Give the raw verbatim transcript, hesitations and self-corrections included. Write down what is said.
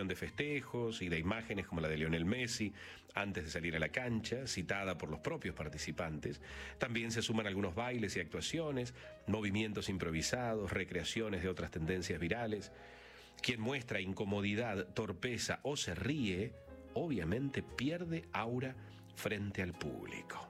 de festejos y de imágenes como la de Lionel Messi antes de salir a la cancha, citada por los propios participantes. También se suman algunos bailes y actuaciones, movimientos improvisados, recreaciones de otras tendencias virales. Quien muestra incomodidad, torpeza o se ríe, obviamente pierde aura frente al público.